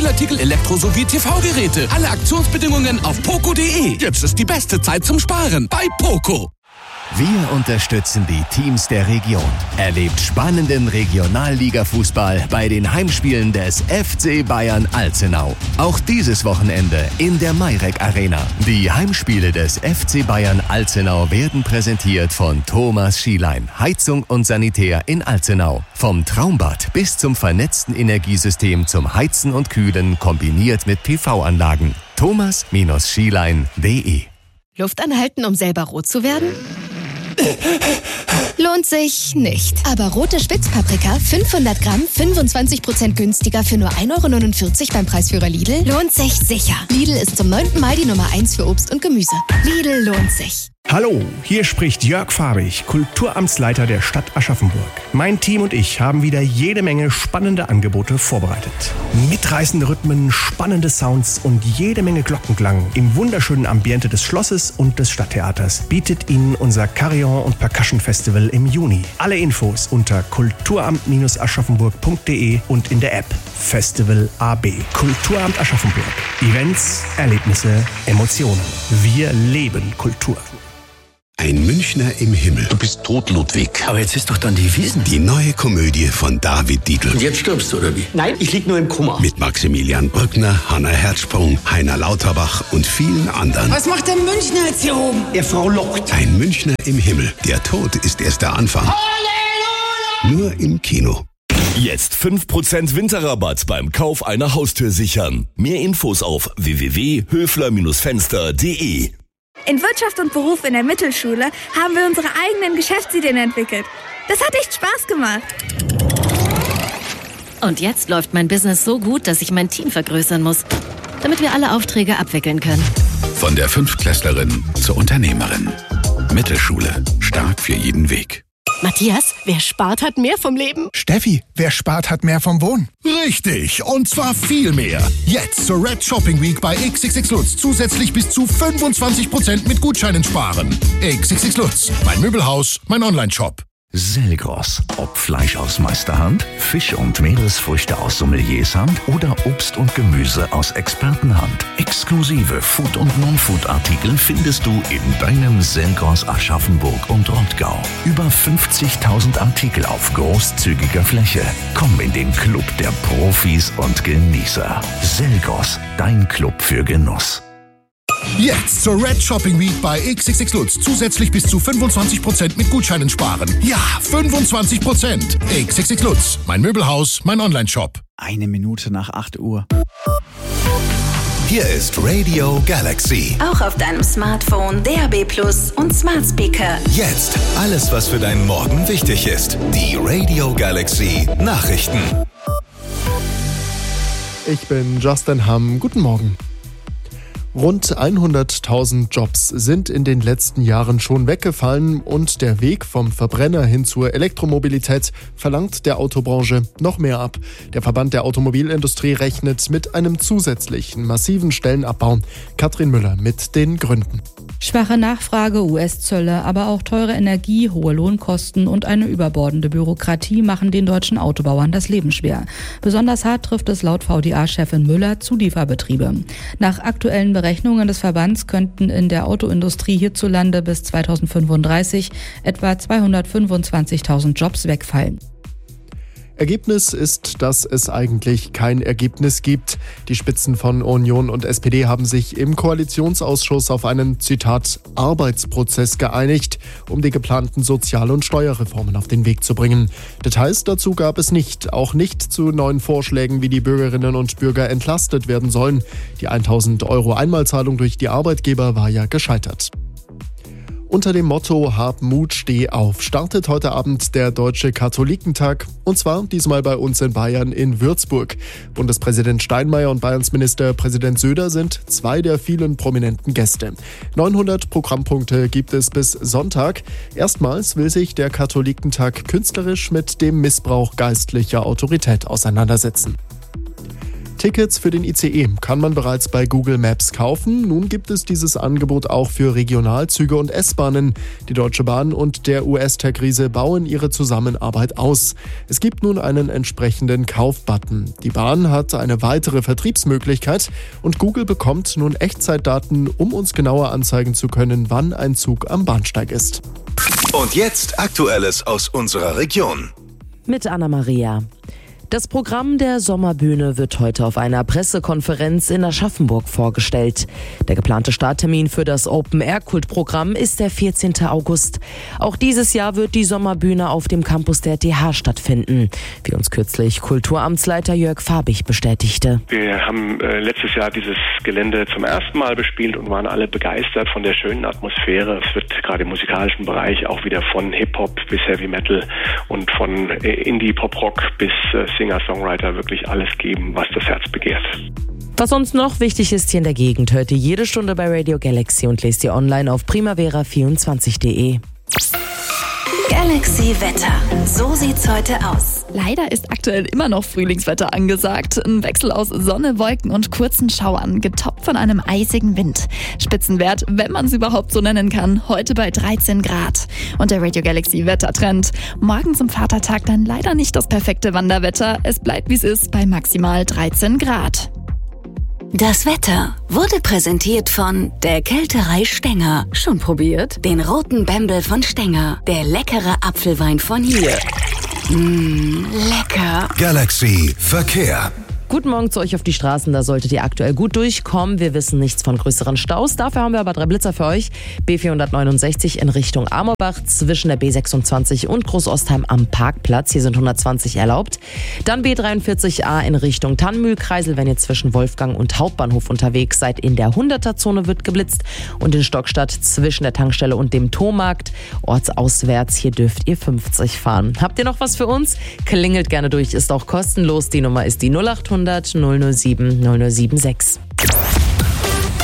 Spielartikel, Elektro- sowie TV-Geräte. Alle Aktionsbedingungen auf poco.de. Jetzt ist die beste Zeit zum Sparen bei Poco. Wir unterstützen die Teams der Region. Erlebt spannenden Regionalliga-Fußball bei den Heimspielen des FC Bayern Alzenau. Auch dieses Wochenende in der Mayrek Arena. Die Heimspiele des FC Bayern Alzenau werden präsentiert von Thomas Schielein, Heizung und Sanitär in Alzenau. Vom Traumbad bis zum vernetzten Energiesystem zum Heizen und Kühlen kombiniert mit PV-Anlagen. thomas-schielein.de. Luft anhalten, um selber rot zu werden? Lohnt sich nicht. Aber rote Spitzpaprika, 500 Gramm, 25% günstiger für nur 1,49 € beim Preisführer Lidl, lohnt sich sicher. Lidl ist zum 9. Mal die Nummer 1 für Obst und Gemüse. Lidl lohnt sich. Hallo, hier spricht Jörg Fahrig, Kulturamtsleiter der Stadt Aschaffenburg. Mein Team und ich haben wieder jede Menge spannende Angebote vorbereitet. Mitreißende Rhythmen, spannende Sounds und jede Menge Glockenklang im wunderschönen Ambiente des Schlosses und des Stadttheaters bietet Ihnen unser Carillon und Percussion Festival im Juni. Alle Infos unter kulturamt-aschaffenburg.de und in der App Festival AB. Kulturamt Aschaffenburg. Events, Erlebnisse, Emotionen. Wir leben Kultur. Ein Münchner im Himmel. Du bist tot, Ludwig. Aber jetzt ist doch dann die Wiesn. Die neue Komödie von David Dietl. Und jetzt stirbst du, oder wie? Nein, ich lieg nur im Koma. Mit Maximilian Brückner, Hanna Herzsprung, Heiner Lauterbach und vielen anderen. Was macht der Münchner jetzt hier oben? Er frohlockt. Ein Münchner im Himmel. Der Tod ist erst der Anfang. Halleluja! Nur im Kino. Jetzt 5% Winterrabatt beim Kauf einer Haustür sichern. Mehr Infos auf www.höfler-fenster.de. In Wirtschaft und Beruf in der Mittelschule haben wir unsere eigenen Geschäftsideen entwickelt. Das hat echt Spaß gemacht. Und jetzt läuft mein Business so gut, dass ich mein Team vergrößern muss, damit wir alle Aufträge abwickeln können. Von der Fünftklässlerin zur Unternehmerin. Mittelschule. Stark für jeden Weg. Matthias, wer spart, hat mehr vom Leben. Steffi, wer spart, hat mehr vom Wohnen. Richtig, und zwar viel mehr. Jetzt zur Red Shopping Week bei XXX Lutz zusätzlich bis zu 25% mit Gutscheinen sparen. XXX Lutz, mein Möbelhaus, mein Online-Shop. Selgros. Ob Fleisch aus Meisterhand, Fisch und Meeresfrüchte aus Sommeliershand oder Obst und Gemüse aus Expertenhand. Exklusive Food- und Non-Food-Artikel findest du in deinem Selgros Aschaffenburg und Rottgau. Über 50.000 Artikel auf großzügiger Fläche. Komm in den Club der Profis und Genießer. Selgros, dein Club für Genuss. Jetzt zur Red Shopping Week bei XXX Lutz zusätzlich bis zu 25% mit Gutscheinen sparen. Ja, 25%. XXX Lutz, mein Möbelhaus, mein Online-Shop. 1 Minute nach 8 Uhr. Hier ist Radio Galaxy. Auch auf deinem Smartphone, DAB+ und Smart Speaker. Jetzt alles, was für deinen Morgen wichtig ist. Die Radio Galaxy Nachrichten. Ich bin Justin Hamm. Guten Morgen. Rund 100.000 Jobs sind in den letzten Jahren schon weggefallen und der Weg vom Verbrenner hin zur Elektromobilität verlangt der Autobranche noch mehr ab. Der Verband der Automobilindustrie rechnet mit einem zusätzlichen massiven Stellenabbau. Katrin Müller mit den Gründen. Schwache Nachfrage, US-Zölle, aber auch teure Energie, hohe Lohnkosten und eine überbordende Bürokratie machen den deutschen Autobauern das Leben schwer. Besonders hart trifft es laut VDA-Chefin Müller Zulieferbetriebe. Nach aktuellen Berechnungen des Verbands könnten in der Autoindustrie hierzulande bis 2035 etwa 225.000 Jobs wegfallen. Ergebnis ist, dass es eigentlich kein Ergebnis gibt. Die Spitzen von Union und SPD haben sich im Koalitionsausschuss auf einen, Zitat, Arbeitsprozess geeinigt, um die geplanten Sozial- und Steuerreformen auf den Weg zu bringen. Details dazu gab es nicht, auch nicht zu neuen Vorschlägen, wie die Bürgerinnen und Bürger entlastet werden sollen. Die 1.000 € Einmalzahlung durch die Arbeitgeber war ja gescheitert. Unter dem Motto Hab Mut, steh auf startet heute Abend der Deutsche Katholikentag und zwar diesmal bei uns in Bayern in Würzburg. Bundespräsident Steinmeier und Bayerns Ministerpräsident Söder sind zwei der vielen prominenten Gäste. 900 Programmpunkte gibt es bis Sonntag. Erstmals will sich der Katholikentag künstlerisch mit dem Missbrauch geistlicher Autorität auseinandersetzen. Tickets für den ICE kann man bereits bei Google Maps kaufen. Nun gibt es dieses Angebot auch für Regionalzüge und S-Bahnen. Die Deutsche Bahn und der US-Tech-Riese bauen ihre Zusammenarbeit aus. Es gibt nun einen entsprechenden Kaufbutton. Die Bahn hat eine weitere Vertriebsmöglichkeit und Google bekommt nun Echtzeitdaten, um uns genauer anzeigen zu können, wann ein Zug am Bahnsteig ist. Und jetzt Aktuelles aus unserer Region. Mit Anna-Maria. Das Programm der Sommerbühne wird heute auf einer Pressekonferenz in Aschaffenburg vorgestellt. Der geplante Starttermin für das Open-Air-Kultprogramm ist der 14. August. Auch dieses Jahr wird die Sommerbühne auf dem Campus der TH stattfinden, wie uns kürzlich Kulturamtsleiter Jörg Farbig bestätigte. Wir haben letztes Jahr dieses Gelände zum ersten Mal bespielt und waren alle begeistert von der schönen Atmosphäre. Es wird gerade im musikalischen Bereich auch wieder von Hip-Hop bis Heavy Metal und von Indie-Pop-Rock bis Singer-Songwriter wirklich alles geben, was das Herz begehrt. Was uns noch wichtig ist hier in der Gegend, hört ihr jede Stunde bei Radio Galaxy und lest ihr online auf primavera24.de. Galaxy Wetter. So sieht's heute aus. Leider ist aktuell immer noch Frühlingswetter angesagt. Ein Wechsel aus Sonne, Wolken und kurzen Schauern, getoppt von einem eisigen Wind. Spitzenwert, wenn man es überhaupt so nennen kann, heute bei 13 Grad. Und der Radio Galaxy Wettertrend. Morgen zum Vatertag dann leider nicht das perfekte Wanderwetter. Es bleibt wie es ist bei maximal 13 Grad. Das Wetter wurde präsentiert von der Kälterei Stenger. Schon probiert? Den roten Bembel von Stenger. Der leckere Apfelwein von hier. Lecker. Galaxy Verkehr. Guten Morgen zu euch auf die Straßen, da solltet ihr aktuell gut durchkommen. Wir wissen nichts von größeren Staus, dafür haben wir aber 3 Blitzer für euch. B469 in Richtung Amorbach zwischen der B26 und Großostheim am Parkplatz, hier sind 120 erlaubt. Dann B43a in Richtung Tannmühlkreisel, wenn ihr zwischen Wolfgang und Hauptbahnhof unterwegs seid. In der 100er-Zone wird geblitzt und in Stockstadt zwischen der Tankstelle und dem Tomarkt ortsauswärts, hier dürft ihr 50 fahren. Habt ihr noch was für uns? Klingelt gerne durch, ist auch kostenlos. Die Nummer ist die 0800 007 0076.